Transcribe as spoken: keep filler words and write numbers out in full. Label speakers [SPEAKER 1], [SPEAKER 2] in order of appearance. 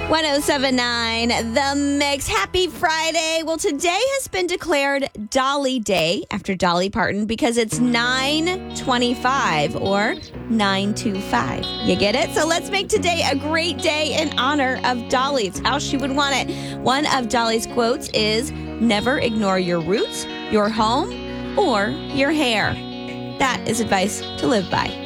[SPEAKER 1] ten seventy-nine, The Mix. Happy Friday. Well, today has been declared Dolly Day after Dolly Parton because it's nine twenty-five or nine twenty-five. You get it? So let's make today a great day in honor of Dolly. It's how she would want it. One of Dolly's quotes is, "Never ignore your roots, your home, or your hair." That is advice to live by.